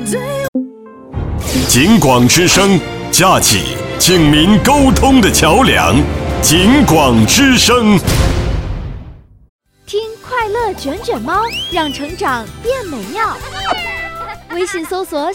警广之声，架起警民沟通的桥梁。警广之声， 听快乐卷卷猫，让成长变美妙。微信搜索